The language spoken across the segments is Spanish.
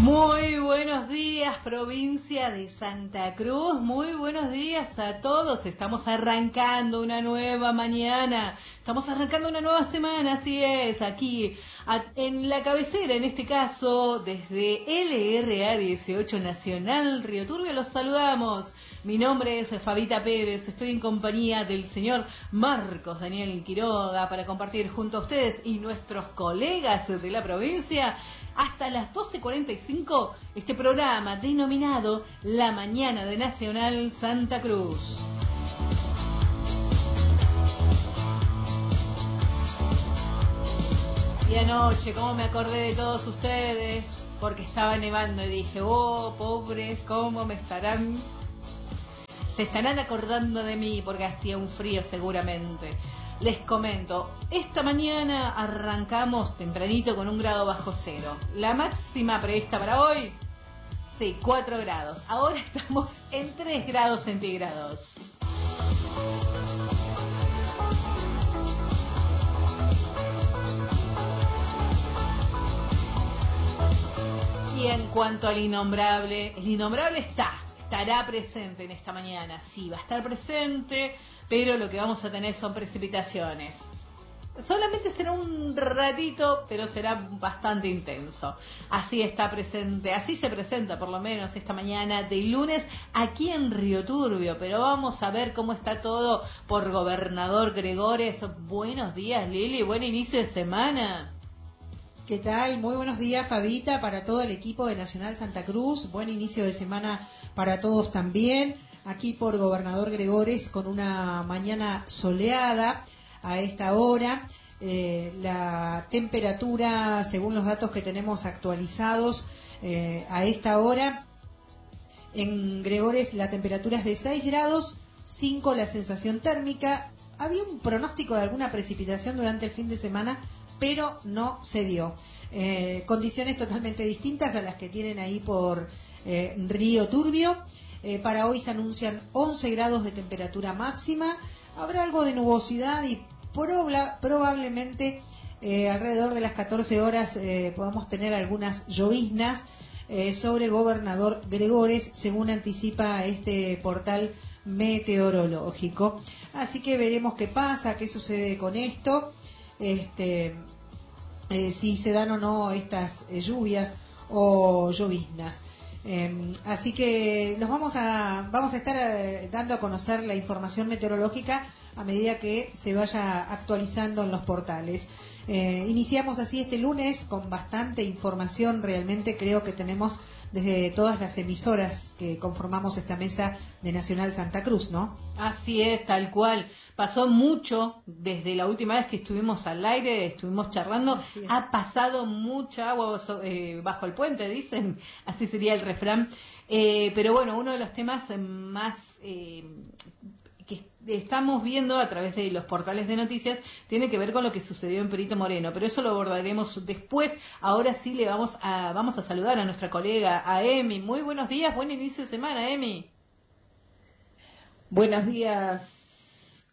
Muy buenos días, provincia de Santa Cruz. Muy buenos días a todos. Estamos arrancando una nueva mañana. Estamos arrancando una nueva semana, así es, aquí en la cabecera, en este caso, desde LRA 18 Nacional Río Turbio, los saludamos. Mi nombre es Fabita Pérez, estoy en compañía del señor Marcos Daniel Quiroga para compartir junto a ustedes y nuestros colegas de la provincia hasta las 12:45 este programa denominado La Mañana de Nacional Santa Cruz. Y anoche, cómo me acordé de todos ustedes, porque estaba nevando y dije, oh, pobres, cómo se estarán acordando de mí, porque hacía un frío seguramente. Les comento, esta mañana arrancamos tempranito con 1 grado bajo cero. La máxima prevista para hoy, sí, 4 grados. Ahora estamos en 3 grados centígrados. Y en cuanto al innombrable, el innombrable estará presente en esta mañana, sí, va a estar presente, pero lo que vamos a tener son precipitaciones. Solamente será un ratito, pero será bastante intenso. Así está presente, así se presenta por lo menos esta mañana de lunes aquí en Río Turbio, pero vamos a ver cómo está todo por Gobernador Gregores. Buenos días, Lili, buen inicio de semana. ¿Qué tal? Muy buenos días, Fabita, para todo el equipo de Nacional Santa Cruz. Buen inicio de semana para todos también. Aquí por Gobernador Gregores con una mañana soleada a esta hora. La temperatura, según los datos que tenemos actualizados a esta hora, en Gregores la temperatura es de 6 grados, 5 la sensación térmica. Había un pronóstico de alguna precipitación durante el fin de semana, pero no se dio. Condiciones totalmente distintas a las que tienen ahí por Río Turbio. Para hoy se anuncian 11 grados de temperatura máxima. Habrá algo de nubosidad y probablemente alrededor de las 14 horas podamos tener algunas lloviznas sobre Gobernador Gregores, según anticipa este portal meteorológico. Así que veremos qué pasa, qué sucede con esto. Si se dan o no estas lluvias o lloviznas. Así que nos vamos a estar dando a conocer la información meteorológica a medida que se vaya actualizando en los portales. Iniciamos así este lunes con bastante información. Realmente creo que tenemos desde todas las emisoras que conformamos esta mesa de Nacional Santa Cruz, ¿no? Así es, tal cual. Pasó mucho desde la última vez que estuvimos al aire, estuvimos charlando. Ha pasado mucha agua bajo el puente, dicen, así sería el refrán. Pero bueno, uno de los temas más que estamos viendo a través de los portales de noticias tiene que ver con lo que sucedió en Perito Moreno, pero eso lo abordaremos después. Ahora sí le vamos a saludar a nuestra colega, a Emi. Muy buenos días, buen inicio de semana, Emi. Buenos días.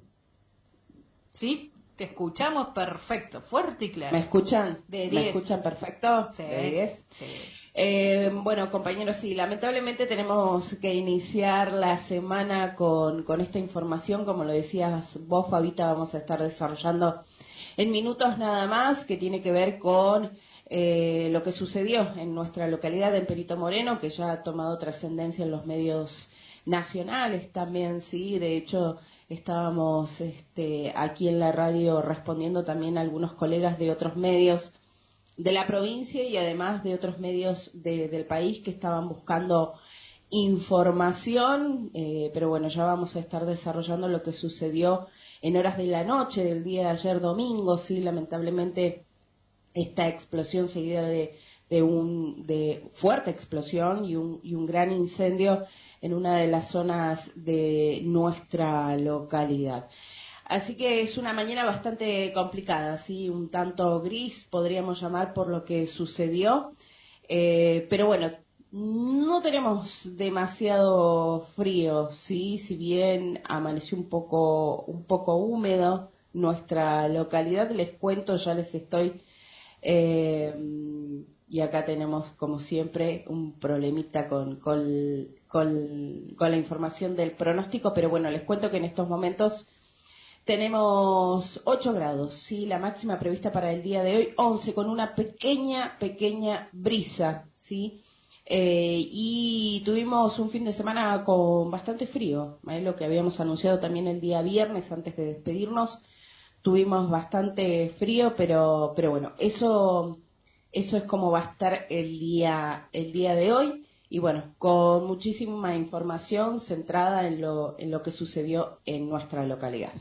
¿Sí? Te escuchamos perfecto, fuerte y claro. ¿Me escuchan? De 10. ¿Me escuchan perfecto? Sí. ¿De 10? Sí. Bueno, compañeros, sí, lamentablemente tenemos que iniciar la semana con esta información. Como lo decías vos, Fabita, vamos a estar desarrollando en minutos nada más, que tiene que ver con lo que sucedió en nuestra localidad, en Perito Moreno, que ya ha tomado trascendencia en los medios nacionales también, sí. De hecho, estábamos aquí en la radio respondiendo también a algunos colegas de otros medios de la provincia y además de otros medios del país que estaban buscando información, pero bueno, ya vamos a estar desarrollando lo que sucedió en horas de la noche del día de ayer domingo, sí, lamentablemente esta explosión seguida de fuerte explosión y un gran incendio en una de las zonas de nuestra localidad. Así que es una mañana bastante complicada, ¿sí? Un tanto gris, podríamos llamar, por lo que sucedió. Pero bueno, no tenemos demasiado frío, ¿sí? Si bien amaneció un poco húmedo nuestra localidad, les cuento, ya les estoy y acá tenemos, como siempre, un problemita con la información del pronóstico, pero bueno, les cuento que en estos momentos tenemos 8 grados, ¿sí? La máxima prevista para el día de hoy, 11, con una pequeña brisa, ¿sí? Y tuvimos un fin de semana con bastante frío, lo que habíamos anunciado también el día viernes antes de despedirnos. Tuvimos bastante frío, pero bueno, eso es como va a estar el día de hoy. Y bueno, con muchísima información centrada en lo que sucedió en nuestra localidad.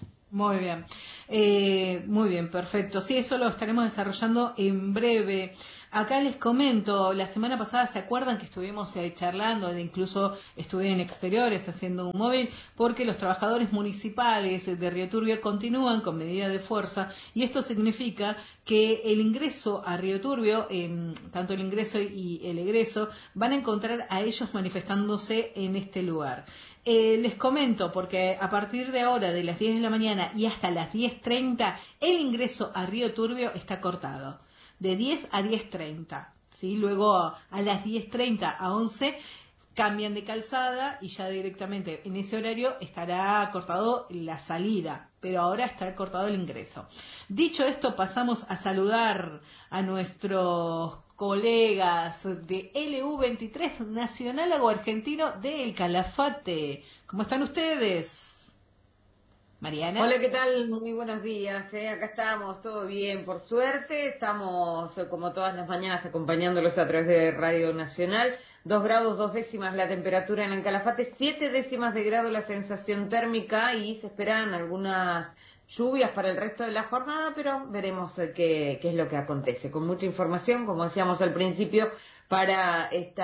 Muy bien, perfecto. Sí, eso lo estaremos desarrollando en breve. Acá les comento, la semana pasada se acuerdan que estuvimos charlando, incluso estuve en exteriores haciendo un móvil, porque los trabajadores municipales de Río Turbio continúan con medida de fuerza, y esto significa que el ingreso a Río Turbio, tanto el ingreso y el egreso, van a encontrar a ellos manifestándose en este lugar. Les comento, porque a partir de ahora, de las 10 de la mañana y hasta las 10:30, el ingreso a Río Turbio está cortado, de 10 a 10:30, ¿sí? Luego a las 10:30 a 11 cambian de calzada y ya directamente en ese horario estará cortado la salida, pero ahora está cortado el ingreso. Dicho esto, pasamos a saludar a nuestros colegas de LU23 Nacional Agro Argentino del Calafate. ¿Cómo están ustedes? Mariana. Hola, ¿qué tal? Muy buenos días. Acá estamos, todo bien, por suerte. Estamos, como todas las mañanas, acompañándolos a través de Radio Nacional. 2 grados 2 décimas la temperatura en el Calafate, 7 décimas de grado la sensación térmica, y se esperan algunas lluvias para el resto de la jornada, pero veremos qué es lo que acontece. Con mucha información, como decíamos al principio, para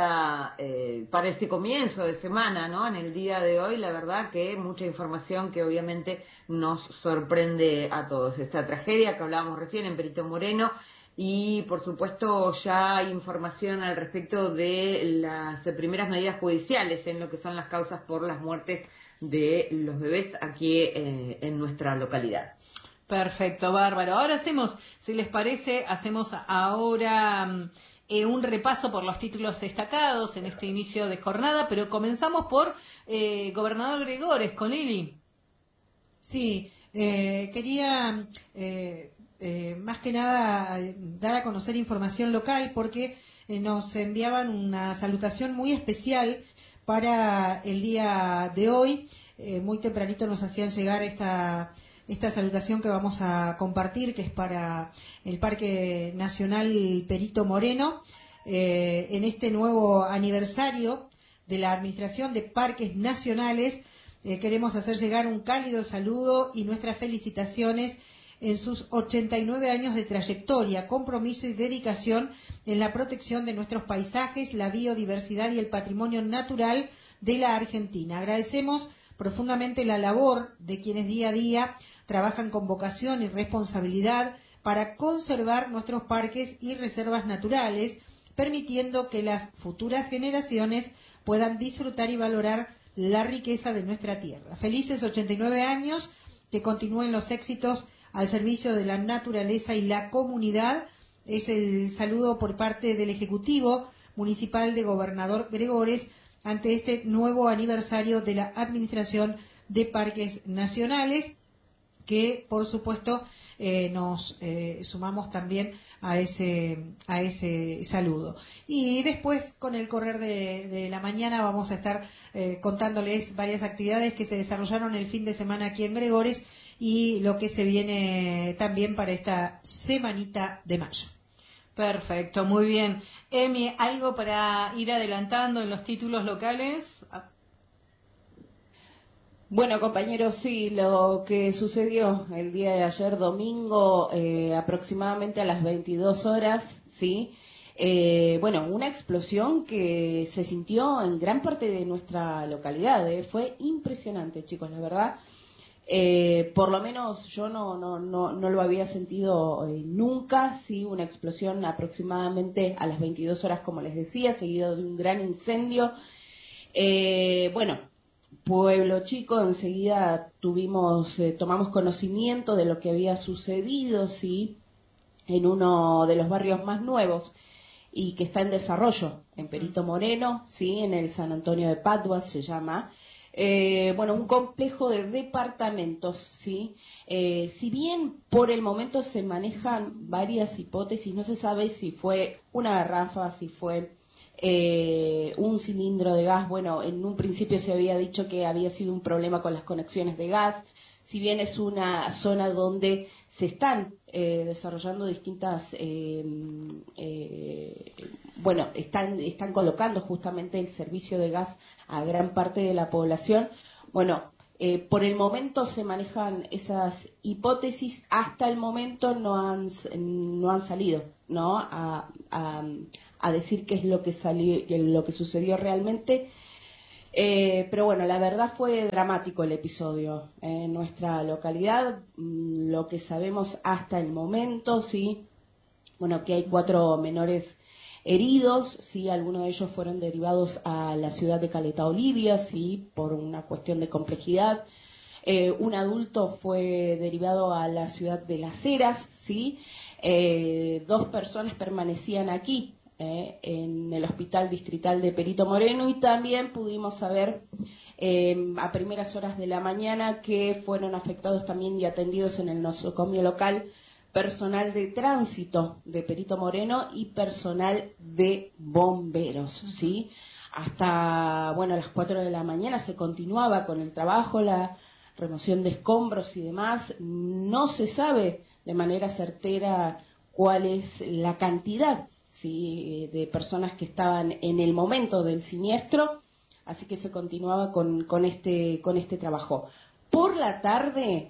este comienzo de semana, ¿no? En el día de hoy, la verdad que mucha información que obviamente nos sorprende a todos. Esta tragedia que hablábamos recién en Perito Moreno, y por supuesto ya hay información al respecto de las primeras medidas judiciales en lo que son las causas por las muertes de los bebés aquí en nuestra localidad. Perfecto, bárbaro. Ahora si les parece, hacemos ahora un repaso por los títulos destacados en este inicio de jornada, pero comenzamos por Gobernador Gregores, con Lili. Sí, quería más que nada dar a conocer información local, porque nos enviaban una salutación muy especial para el día de hoy. Muy tempranito nos hacían llegar esta salutación que vamos a compartir, que es para el Parque Nacional Perito Moreno, en este nuevo aniversario de la Administración de Parques Nacionales. Queremos hacer llegar un cálido saludo y nuestras felicitaciones en sus 89 años de trayectoria, compromiso y dedicación en la protección de nuestros paisajes, la biodiversidad y el patrimonio natural de la Argentina. Agradecemos profundamente la labor de quienes día a día trabajan con vocación y responsabilidad para conservar nuestros parques y reservas naturales, permitiendo que las futuras generaciones puedan disfrutar y valorar la riqueza de nuestra tierra. Felices 89 años, que continúen los éxitos al servicio de la naturaleza y la comunidad. Es el saludo por parte del Ejecutivo Municipal de Gobernador Gregores ante este nuevo aniversario de la Administración de Parques Nacionales, que por supuesto nos sumamos también a ese saludo. Y después, con el correr de la mañana, vamos a estar contándoles varias actividades que se desarrollaron el fin de semana aquí en Gregores y lo que se viene también para esta semanita de mayo. Perfecto, muy bien. Emi, ¿algo para ir adelantando en los títulos locales? Bueno, compañeros, sí, lo que sucedió el día de ayer domingo, aproximadamente a las 22 horas, ¿sí? Bueno, una explosión que se sintió en gran parte de nuestra localidad, fue impresionante, chicos, la verdad. Por lo menos yo no lo había sentido nunca, sí, una explosión aproximadamente a las 22 horas, como les decía, seguido de un gran incendio. Bueno, Pueblo Chico, enseguida tomamos conocimiento de lo que había sucedido, sí, en uno de los barrios más nuevos. y que está en desarrollo en Perito Moreno, sí, en el San Antonio de Padua se llama. Un complejo de departamentos, ¿sí? Si bien por el momento se manejan varias hipótesis, no se sabe si fue una garrafa, si fue un cilindro de gas. Bueno, en un principio se había dicho que había sido un problema con las conexiones de gas, si bien es una zona donde se están desarrollando distintas, están colocando justamente el servicio de gas a gran parte de la población. Bueno, por el momento se manejan esas hipótesis, hasta el momento no han salido, ¿no? A decir qué es lo que salió, lo que sucedió realmente. Pero bueno, la verdad fue dramático el episodio en nuestra localidad. Lo que sabemos hasta el momento, sí, bueno, que hay 4 menores heridos, sí, algunos de ellos fueron derivados a la ciudad de Caleta Olivia, sí, por una cuestión de complejidad. Un adulto fue derivado a la ciudad de Las Heras, sí. 2 personas permanecían aquí, en el Hospital Distrital de Perito Moreno, y también pudimos saber a primeras horas de la mañana que fueron afectados también y atendidos en el nosocomio local personal de tránsito de Perito Moreno y personal de bomberos, ¿sí? Hasta, las 4 de la mañana se continuaba con el trabajo, la remoción de escombros y demás. No se sabe de manera certera cuál es la cantidad, ¿sí?, de personas que estaban en el momento del siniestro, así que se continuaba con este trabajo. Por la tarde,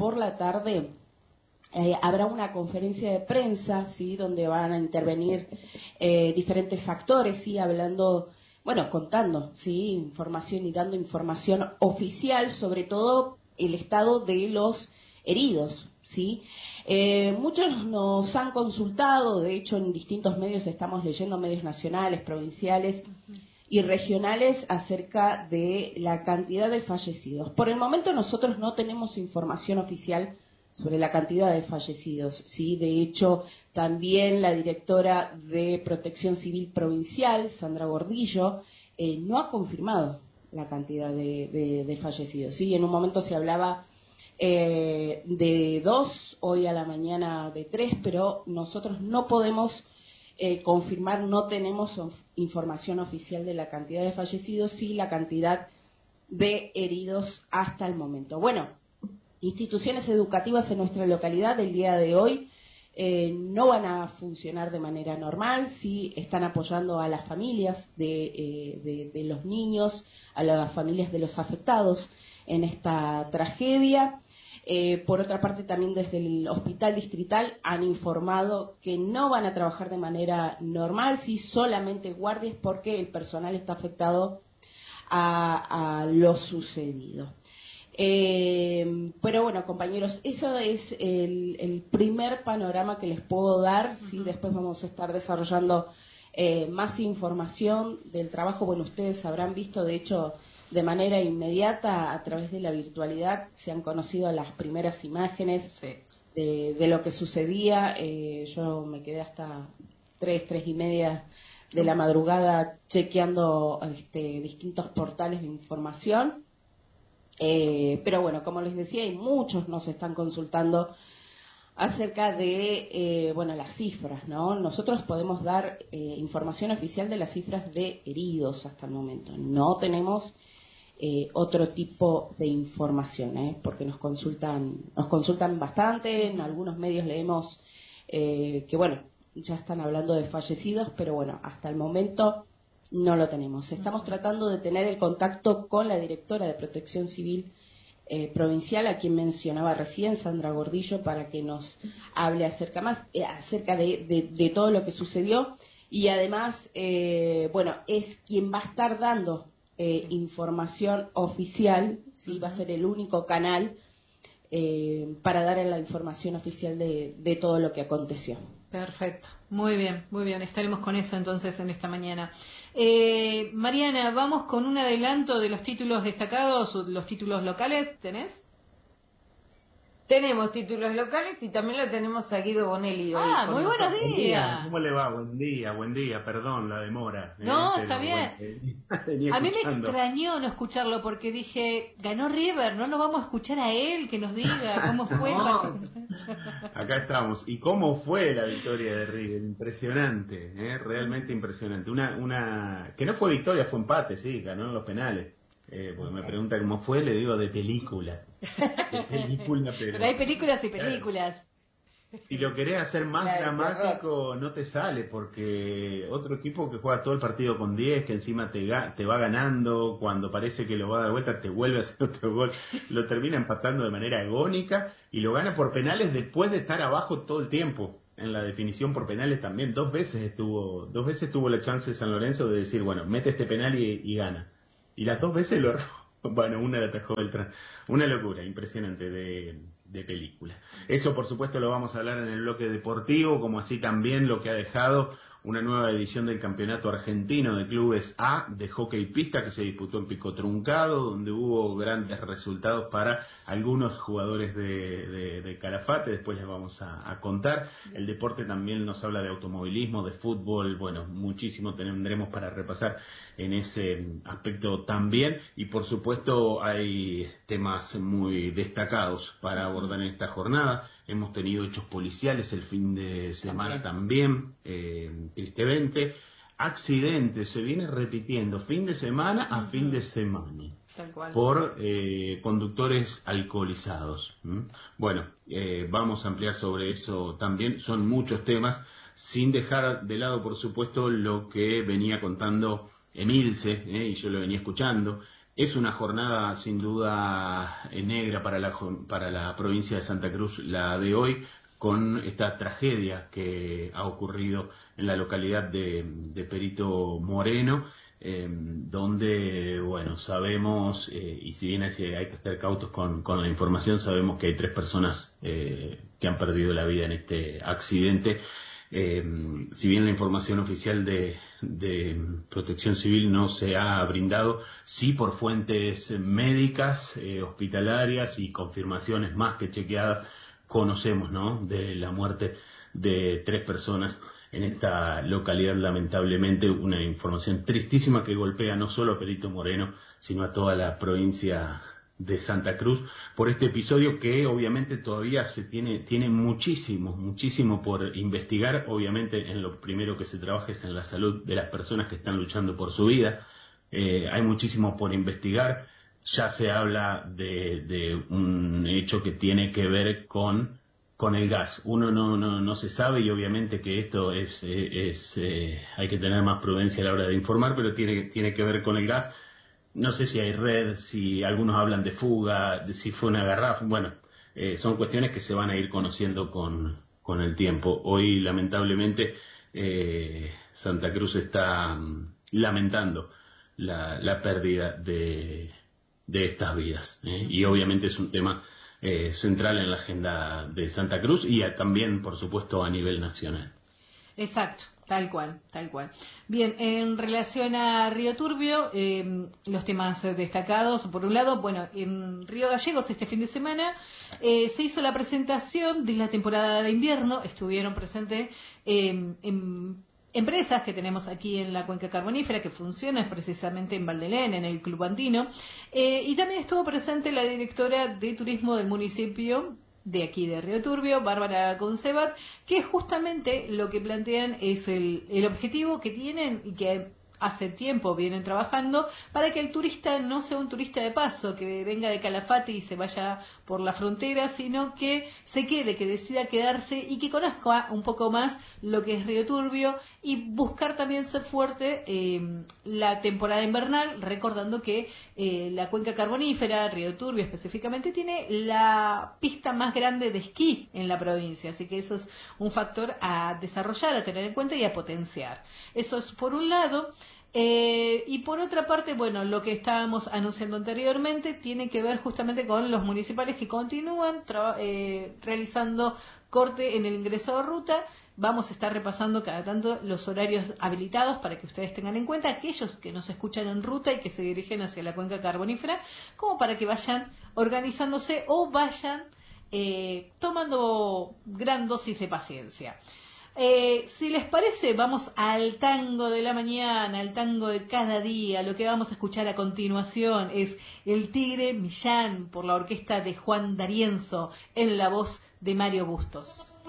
habrá una conferencia de prensa, ¿sí?, donde van a intervenir diferentes actores, ¿sí?, hablando, contando, ¿sí?, información y dando información oficial, sobre todo el estado de los heridos, ¿sí? Muchos nos han consultado, de hecho en distintos medios estamos leyendo, medios nacionales, provinciales y regionales, acerca de la cantidad de fallecidos. Por el momento nosotros no tenemos información oficial sobre la cantidad de fallecidos, ¿sí? De hecho, también la directora de Protección Civil Provincial, Sandra Gordillo, no ha confirmado la cantidad de fallecidos, ¿sí? En un momento se hablaba de 2, hoy a la mañana de 3, pero nosotros no podemos confirmar, no tenemos información oficial de la cantidad de fallecidos, sí la cantidad de heridos hasta el momento. Bueno, instituciones educativas en nuestra localidad el día de hoy no van a funcionar de manera normal, sí están apoyando a las familias de los niños, a las familias de los afectados en esta tragedia. Por otra parte, también desde el Hospital Distrital han informado que no van a trabajar de manera normal, sí, solamente guardias, porque el personal está afectado a lo sucedido. Pero bueno, compañeros, eso es el primer panorama que les puedo dar, ¿sí? Después vamos a estar desarrollando más información del trabajo. Bueno, ustedes habrán visto, de hecho, de manera inmediata, a través de la virtualidad, se han conocido las primeras imágenes, sí, de lo que sucedía. Yo me quedé hasta 3:30 de la madrugada chequeando distintos portales de información. Pero bueno, como les decía, y muchos nos están consultando acerca de las cifras, ¿no? Nosotros podemos dar información oficial de las cifras de heridos hasta el momento. No tenemos otro tipo de información, porque nos consultan bastante. En algunos medios leemos que ya están hablando de fallecidos, pero hasta el momento no lo tenemos. Estamos tratando de tener el contacto con la directora de Protección Civil provincial, a quien mencionaba recién, Sandra Gordillo, para que nos hable acerca de todo lo que sucedió, y además es quien va a estar dando información oficial, ¿sí? Va a ser el único canal para dar la información oficial de todo lo que aconteció. Perfecto, muy bien, estaremos con eso entonces en esta mañana. Mariana, vamos con un adelanto de los títulos destacados, los títulos locales, ¿tenés? Tenemos títulos locales y también lo tenemos a Guido Bonelli hoy. Muy buenos días. ¿Cómo le va? Buen día, perdón la demora. No, está bien. A mí me extrañó no escucharlo porque dije, ganó River, no lo vamos a escuchar a él que nos diga cómo fue. No. Acá estamos. ¿Y cómo fue la victoria de River? Impresionante, realmente impresionante. Una que no fue victoria, fue empate, sí, ganó en los penales. Porque me pregunta cómo fue, le digo de película. Pero hay películas y películas. Si lo querés hacer más dramático, no te sale, porque otro equipo que juega todo el partido con 10, que encima te va ganando, cuando parece que lo va a dar vuelta, te vuelve a hacer otro gol, lo termina empatando de manera agónica y lo gana por penales después de estar abajo todo el tiempo. En la definición por penales también, dos veces tuvo la chance de San Lorenzo de decir, bueno, mete este penal y gana. Y las dos veces lo erró. Bueno, una la atajó Beltrán. Una locura, impresionante de película. Eso, por supuesto, lo vamos a hablar en el bloque deportivo, como así también lo que ha dejado una nueva edición del Campeonato Argentino de Clubes A de Hockey Pista que se disputó en Pico Truncado, donde hubo grandes resultados para algunos jugadores de Calafate. Después les vamos a contar. El deporte también nos habla de automovilismo, de fútbol, bueno, muchísimo tendremos para repasar en ese aspecto también. Y por supuesto hay temas muy destacados para abordar en esta jornada. Hemos tenido hechos policiales el fin de semana también, tristemente. Accidentes, se viene repitiendo fin de semana a fin de semana por conductores alcoholizados. Bueno, vamos a ampliar sobre eso también. Son muchos temas, sin dejar de lado, por supuesto, lo que venía contando Emilce, y yo lo venía escuchando. Es una jornada sin duda negra para la provincia de Santa Cruz, la de hoy, con esta tragedia que ha ocurrido en la localidad de Perito Moreno, donde, bueno, sabemos, y si bien hay que estar cautos con la información, sabemos que hay 3 personas que han perdido la vida en este accidente. Si bien la información oficial de Protección Civil no se ha brindado, sí por fuentes médicas, hospitalarias y confirmaciones más que chequeadas, conocemos, ¿no?, de la muerte de 3 personas en esta localidad, lamentablemente. Una información tristísima que golpea no solo a Perito Moreno, sino a toda la provincia de Santa Cruz, por este episodio que obviamente todavía tiene muchísimo por investigar. Obviamente en lo primero que se trabaja es en la salud de las personas que están luchando por su vida. Hay muchísimo por investigar. Ya se habla de un hecho que tiene que ver con el gas. Uno no se sabe, y obviamente que esto es hay que tener más prudencia a la hora de informar, pero tiene que ver con el gas. No sé si hay red, si algunos hablan de fuga, de si fue una garrafa. Bueno, son cuestiones que se van a ir conociendo con el tiempo. Hoy, lamentablemente, Santa Cruz está lamentando la pérdida de estas vidas. Y obviamente es un tema central en la agenda de Santa Cruz y también, por supuesto, a nivel nacional. Exacto. Tal cual. Bien, en relación a Río Turbio, los temas destacados, por un lado, bueno, en Río Gallegos este fin de semana se hizo la presentación de la temporada de invierno. Estuvieron presentes empresas que tenemos aquí en la cuenca carbonífera que funcionan precisamente en Valdelén, en el Club Andino, y también estuvo presente la directora de turismo del municipio de aquí de Río Turbio, Bárbara Concebat, que justamente lo que plantean es el objetivo que tienen y que hace tiempo vienen trabajando para que el turista no sea un turista de paso, que venga de Calafate y se vaya por la frontera, sino que se quede, que decida quedarse y que conozca un poco más lo que es Río Turbio y buscar también ser fuerte la temporada invernal, recordando que la cuenca carbonífera, Río Turbio específicamente, tiene la pista más grande de esquí en la provincia, así que eso es un factor a desarrollar, a tener en cuenta y a potenciar. Eso es por un lado. Y por otra parte, bueno, lo que estábamos anunciando anteriormente tiene que ver justamente con los municipales que continúan realizando corte en el ingreso de ruta. Vamos a estar repasando cada tanto los horarios habilitados para que ustedes tengan en cuenta aquellos que nos escuchan en ruta y que se dirigen hacia la cuenca carbonífera, como para que vayan organizándose o vayan tomando gran dosis de paciencia. Si les parece, vamos al tango de la mañana, al tango de cada día. Lo que vamos a escuchar a continuación es El Tigre Millán por la orquesta de Juan D'Arienzo en la voz de Mario Bustos.